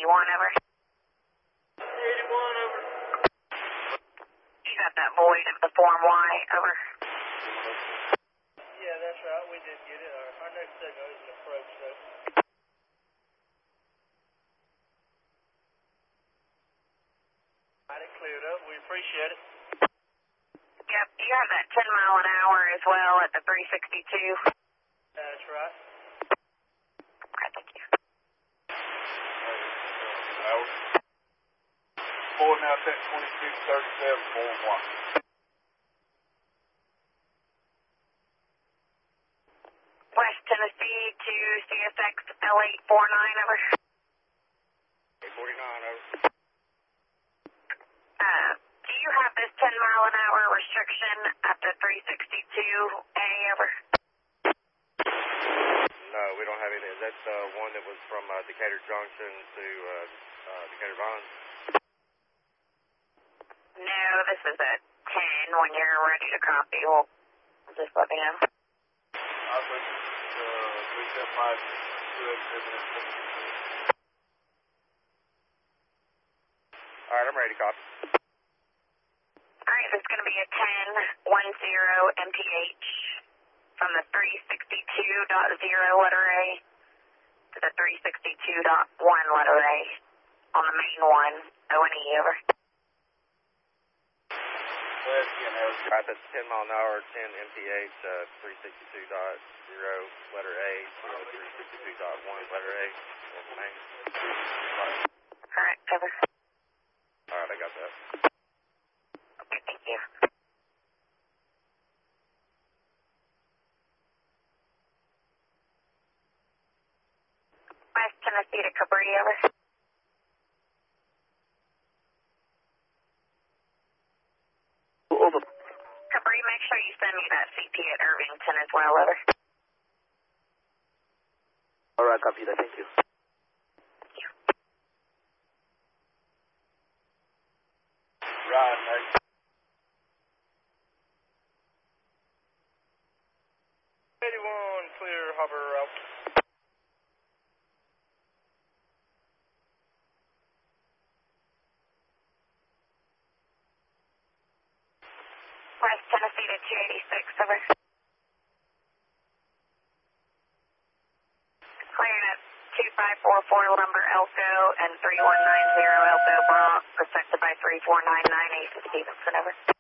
over. 81, over. You got that void of the Form Y, over. Yeah, that's right. We did get it. Our next signal is an approach, though. Got it cleared up. We appreciate it. Yep, you have that 10 mile an hour as well at the 362. That's right. Okay, thank you. Boy, now set 2637, Form Y. West Tennessee to CSX L849, over. 849, over. Do you have this 10 mile an hour restriction at the 362A, over? No, we don't have anything. That's the one that was from Decatur Junction to Decatur Vines. No, this is a 10. When you're ready to copy, we'll just let me know. I think 375 All right, I'm ready to copy. All right, this is going to be a 1010 MPH from the 362.0 letter A to the 362.1 letter A on the main one, O&E, over. All right, that's 10 mile an hour, 10 MPH, 362.0 letter A to 362.1 letter A on the main. All right, over. All right, I got that. Okay, thank you. West Tennessee to Cabri, over. Over. Cabri, make sure you send me that CP at Irvington as well, over. All right, copy that. Thank you. Thank you. Right, mate. Clear hover route. West Tennessee to 286, over. Clearing at 2544 Lumber Elko and 3190 Elko Bronx, protected by 3499 Stevenson, over.